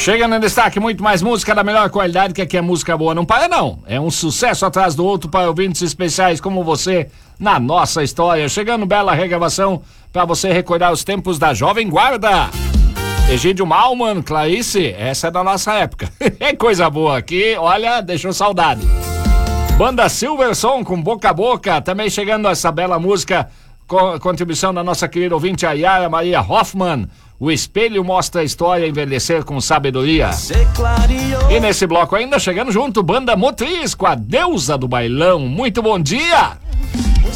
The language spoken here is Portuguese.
Chegando em destaque, muito mais música da melhor qualidade, que aqui é música boa, não para não. É um sucesso atrás do outro para ouvintes especiais como você na nossa história. Chegando bela regravação para você recordar os tempos da Jovem Guarda. Egídio Malman, Clarice, essa é da nossa época. É coisa boa aqui, olha, deixou saudade. Banda Silverson com Boca a Boca, também chegando essa bela música, contribuição da nossa querida ouvinte a Yara Maria Hoffman. O espelho mostra a história, envelhecer com sabedoria. E nesse bloco ainda chegando junto, Banda Motriz com a Deusa do Bailão. Muito bom dia!